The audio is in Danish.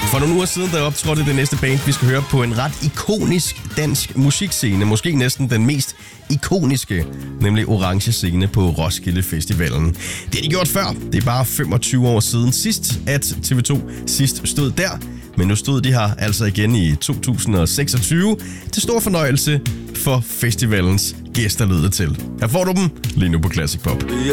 For nogle uger siden, der optrådte det næste band, vi skal høre på en ret ikonisk dansk musikscene. Måske næsten den mest ikoniske, nemlig Orange Scene på Roskilde Festivalen. Det har de gjort før. Det er bare 25 år siden sidst, at TV2 sidst stod der. Men nu stod de her altså igen i 2026 til stor fornøjelse for festivalens gæster lyder til. Her får du dem lige nu på Classic Pop.